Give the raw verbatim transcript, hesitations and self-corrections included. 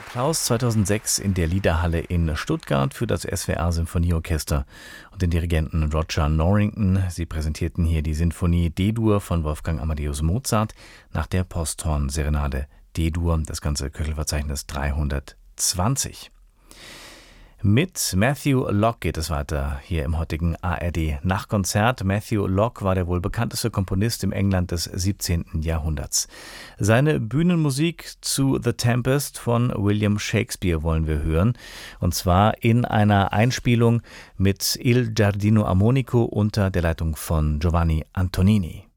Applaus zweitausendsechs in der Liederhalle in Stuttgart für das S W R Symphonieorchester und den Dirigenten Roger Norrington. Sie präsentierten hier die Sinfonie D-Dur von Wolfgang Amadeus Mozart nach der Posthorn-Serenade D-Dur, das ganze Köchelverzeichnis dreihundertzwanzig. Mit Matthew Locke geht es weiter hier im heutigen A R D-Nachtkonzert. Matthew Locke war der wohl bekannteste Komponist im England des siebzehnten Jahrhunderts. Seine Bühnenmusik zu The Tempest von William Shakespeare wollen wir hören. Und zwar in einer Einspielung mit Il Giardino Armonico unter der Leitung von Giovanni Antonini.